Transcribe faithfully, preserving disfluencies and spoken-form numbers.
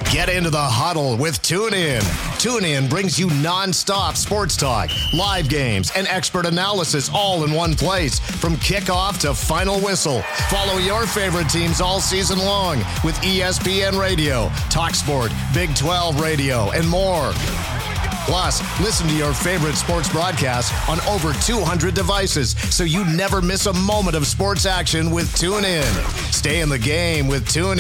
Get into the huddle with TuneIn. TuneIn brings you nonstop sports talk, live games, and expert analysis all in one place from kickoff to final whistle. Follow your favorite teams all season long with E S P N Radio, TalkSport, Big twelve Radio, and more. Plus, listen to your favorite sports broadcasts on over two hundred devices so you never miss a moment of sports action with TuneIn. Stay in the game with TuneIn.